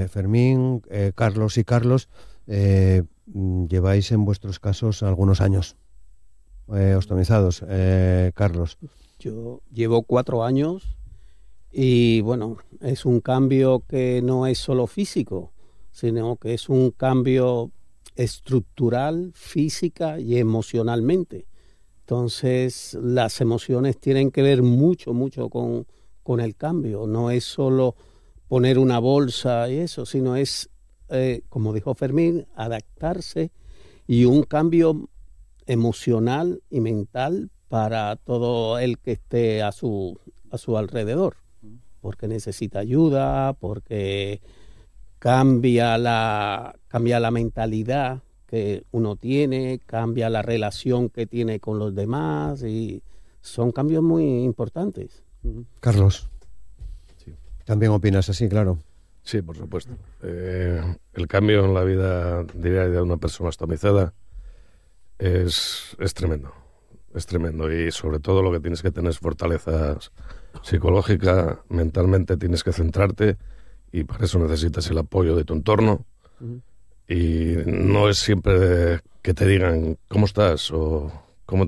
Fermín, Carlos y Carlos, lleváis en vuestros casos algunos años ostomizados. Carlos. Yo llevo 4 años y bueno, es un cambio que no es solo físico, sino que es un cambio estructural, física y emocionalmente. Entonces, las emociones tienen que ver mucho con el cambio. No es solo poner una bolsa y eso, sino es, como dijo Fermín, adaptarse y un cambio emocional y mental para todo el que esté a su alrededor, porque necesita ayuda, porque cambia la mentalidad que uno tiene, cambia la relación que tiene con los demás y son cambios muy importantes. Carlos, sí. ¿También opinas así, claro? Sí, por supuesto. El cambio en la vida diaria de una persona ostomizada es tremendo. Es tremendo y sobre todo lo que tienes que tener es fortaleza psicológica, mentalmente tienes que centrarte y para eso necesitas el apoyo de tu entorno. Y no es siempre que te digan cómo estás o cómo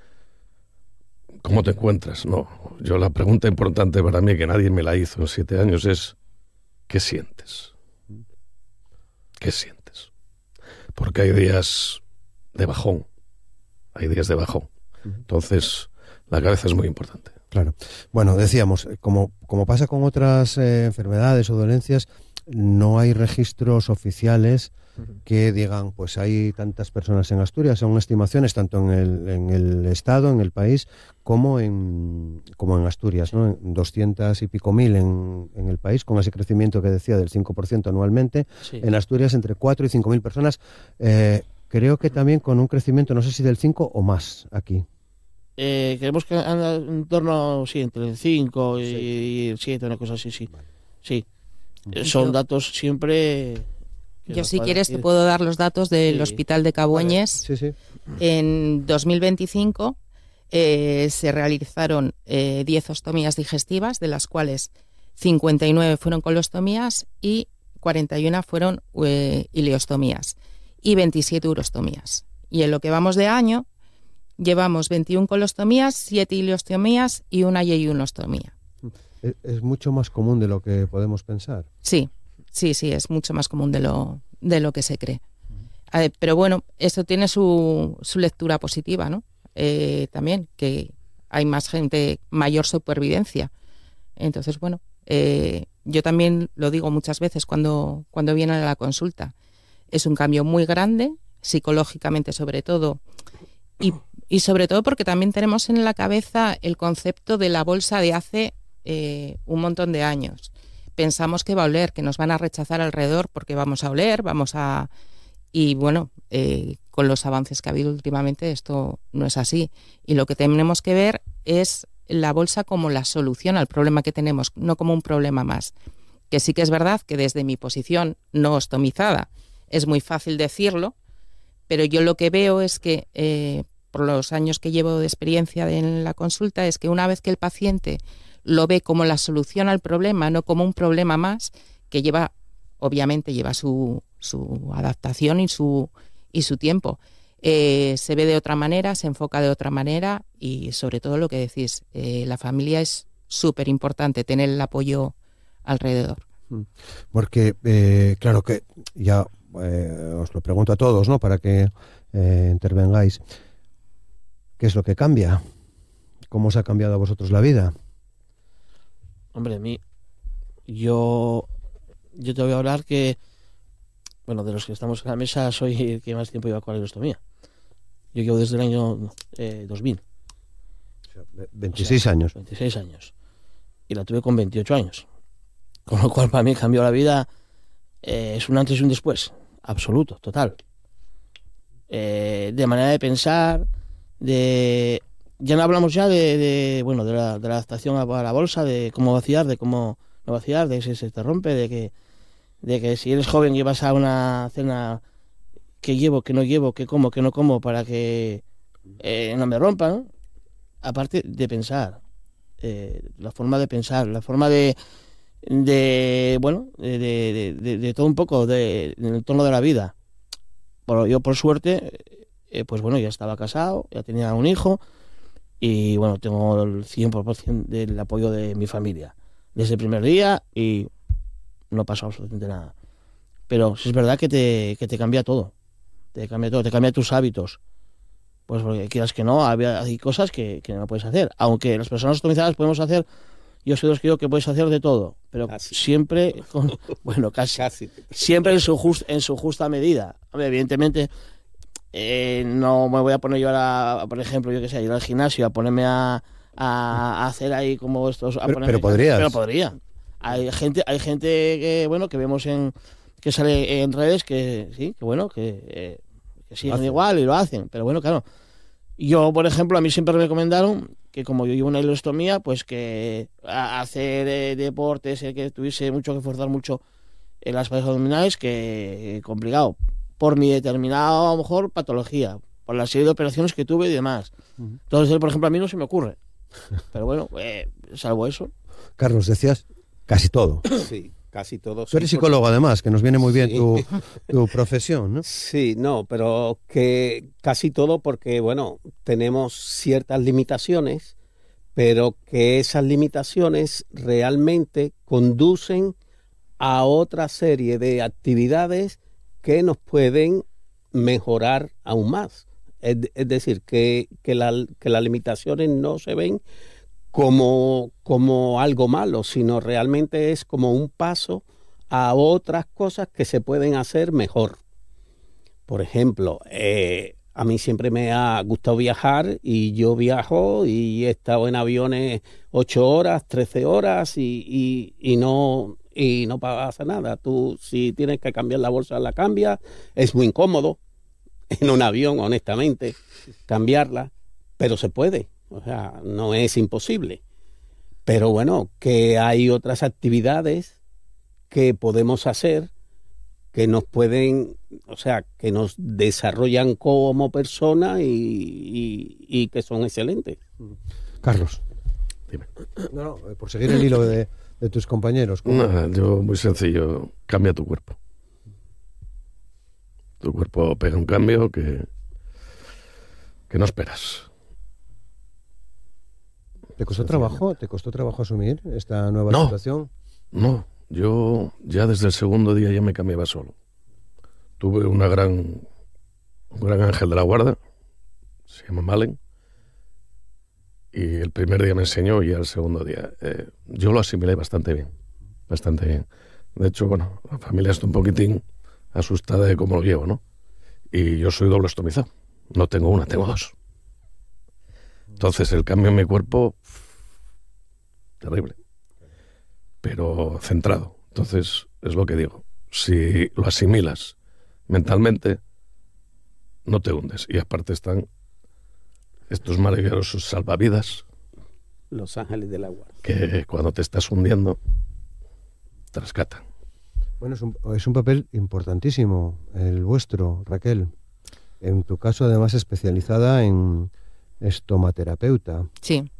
te encuentras. No, la pregunta importante para mí, que nadie me la hizo en 7 años, es ¿qué sientes? ¿Qué sientes? Porque hay días de bajón. Entonces, la cabeza es muy importante. Claro. Bueno, decíamos, como pasa con otras enfermedades o dolencias, no hay registros oficiales que digan, pues hay tantas personas en Asturias. Son estimaciones tanto en el Estado, en el país, como en Asturias, ¿no? 200 y pico mil en el país, con ese crecimiento que decía del 5% anualmente. Sí. En Asturias, entre 4 y 5 mil personas. Creo que también con un crecimiento, no sé si del 5 o más aquí. Creemos que anda en torno, sí, entre el 5 y el 7, una cosa así, sí. Vale. Sí. Son datos siempre... Yo, si quieres, te puedo dar los datos del Hospital de Cabueñes. Vale. Sí. En 2025 se realizaron 10 ostomías digestivas, de las cuales 59 fueron colostomías y 41 fueron ileostomías y 27 urostomías. Y en lo que vamos de año, llevamos 21 colostomías, 7 ileostomías y una yeyunostomía. Es mucho más común de lo que podemos pensar. Sí, es mucho más común de lo que se cree. Pero bueno, eso tiene su lectura positiva, ¿no? También, que hay más gente, mayor supervivencia. Entonces, bueno, yo también lo digo muchas veces cuando vienen a la consulta. Es un cambio muy grande, psicológicamente sobre todo, y sobre todo porque también tenemos en la cabeza el concepto de la bolsa de hace un montón de años. Pensamos que va a oler, que nos van a rechazar alrededor porque vamos a oler, y bueno, con los avances que ha habido últimamente esto no es así. Y lo que tenemos que ver es la bolsa como la solución al problema que tenemos, no como un problema más. Que sí que es verdad que desde mi posición no ostomizada es muy fácil decirlo, pero yo lo que veo es que, por los años que llevo de experiencia en la consulta, es que una vez que el paciente lo ve como la solución al problema, no como un problema más, que obviamente lleva su adaptación y su tiempo. Se ve de otra manera, se enfoca de otra manera y sobre todo lo que decís, la familia es súper importante, tener el apoyo alrededor. Porque, claro que ya os lo pregunto a todos, ¿no? Para que intervengáis. ¿Qué es lo que cambia? ¿Cómo os ha cambiado a vosotros la vida? Hombre, yo te voy a hablar que, bueno, de los que estamos en la mesa, soy el que más tiempo lleva con la ileostomía. Yo llevo desde el año 2000. 26 años. 26 años. Y la tuve con 28 años. Con lo cual, para mí cambió la vida. Es un antes y un después. Absoluto, total. De manera de pensar, ya no hablamos ya de la adaptación a la bolsa, de cómo vaciar, de cómo no vaciar, de si se te rompe, de que si eres joven y vas a una cena, que llevo, que no llevo, que como, que no como, para que no me rompa, ¿no? Aparte de pensar, la forma de pensar, la forma de de todo un poco, del entorno de la vida. Bueno, yo por suerte, pues bueno, ya estaba casado, ya tenía un hijo y bueno, tengo el 100% del apoyo de mi familia desde el primer día y no pasó absolutamente nada. Pero sí es verdad que te cambia todo, te cambia tus hábitos. Pues porque quieras que no, hay cosas que no puedes hacer. Aunque las personas ostomizadas podemos hacer, yo soy de los que digo que puedes hacer de todo, pero casi. Siempre, casi. Siempre en su justa medida. Hombre, evidentemente, no me voy a poner yo ahora, por ejemplo, yo que sé, ir al gimnasio, a ponerme a hacer ahí como estos... Pero podrías. Pero podría. Hay gente que, bueno, que vemos que sale en redes que sí, que bueno, que siguen igual y lo hacen. Pero bueno, claro. Yo, por ejemplo, a mí siempre me recomendaron que como yo llevo una ileostomía, pues que hacer deportes, que tuviese mucho que forzar mucho en las paredes abdominales, que complicado. Por mi determinada, a lo mejor, patología, por la serie de operaciones que tuve y demás. Entonces, por ejemplo, a mí no se me ocurre. Pero bueno, salvo eso. Carlos, decías casi todo. Sí, casi todo. Tú eres psicólogo, además, que nos viene muy bien tu profesión, ¿no? Sí, no, pero que casi todo porque, bueno, tenemos ciertas limitaciones, pero que esas limitaciones realmente conducen a otra serie de actividades que nos pueden mejorar aún más. Es decir, que las limitaciones no se ven como algo malo, sino realmente es como un paso a otras cosas que se pueden hacer mejor. Por ejemplo, a mí siempre me ha gustado viajar y yo viajo y he estado en aviones 8 horas, 13 horas y no pasa nada. Tú, si tienes que cambiar la bolsa, la cambias. Es muy incómodo en un avión, honestamente, cambiarla, pero se puede. O sea, no es imposible. Pero bueno, que hay otras actividades que podemos hacer que nos pueden, o sea, que nos desarrollan como persona y que son excelentes. Carlos. Dime. No, por seguir el hilo de tus compañeros. Nada, yo muy sencillo, cambia tu cuerpo. Tu cuerpo pega un cambio que no esperas. ¿Te costó trabajo asumir esta nueva situación? No, yo ya desde el segundo día ya me cambiaba solo. Tuve un gran ángel de la guarda, se llama Malen, y el primer día me enseñó y el segundo día yo lo asimilé bastante bien. De hecho, bueno, la familia está un poquitín asustada de cómo lo llevo, ¿no? Y yo soy doble ostomizado, no tengo una, tengo 2. Entonces el cambio en mi cuerpo, terrible, pero centrado. Entonces es lo que digo, si lo asimilas mentalmente, no te hundes. Y aparte están estos maravillosos salvavidas, los ángeles del agua, que cuando te estás hundiendo te rescatan. Bueno, es un papel importantísimo el vuestro, Raquel. En tu caso, además, especializada en estomaterapeuta. Sí.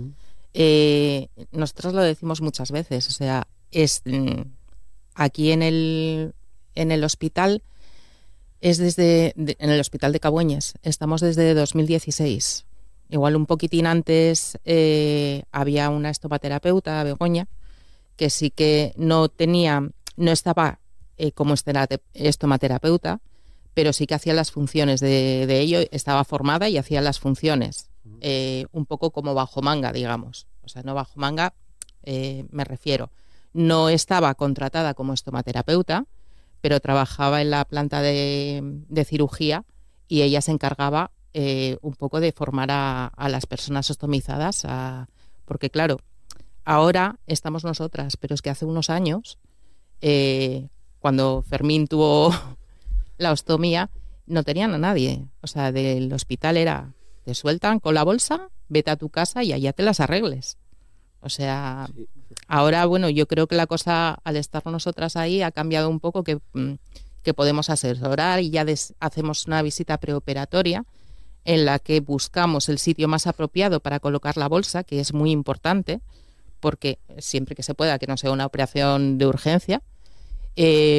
Nosotros lo decimos muchas veces, o sea, aquí en el hospital en el hospital de Cabueñes, estamos desde 2016. Igual un poquitín antes había una estomaterapeuta, Begoña, que sí que no estaba como estomaterapeuta, pero sí que hacía las funciones de ello, estaba formada y hacía las funciones, un poco como bajo manga, digamos. O sea, no bajo manga, me refiero. No estaba contratada como estomaterapeuta, pero trabajaba en la planta de cirugía y ella se encargaba un poco de formar a las personas ostomizadas, porque claro, ahora estamos nosotras, pero es que hace unos años, cuando Fermín tuvo la ostomía, no tenían a nadie. O sea, del hospital era, te sueltan con la bolsa, vete a tu casa y allá te las arregles. O sea, sí. Ahora, bueno, yo creo que la cosa, al estar nosotras ahí, ha cambiado un poco, que podemos asesorar y ya hacemos una visita preoperatoria en la que buscamos el sitio más apropiado para colocar la bolsa, que es muy importante, porque siempre que se pueda, que no sea una operación de urgencia,